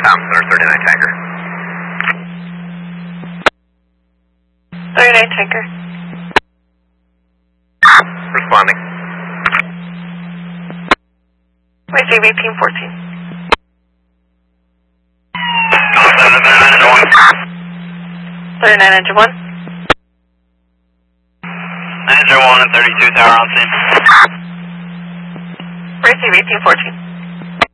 Center 39 Tanker. 39 Tanker. Responding. Receive 1814. 39 Engine 1. Engine 1 and 32 Tower on scene. Receive 1814.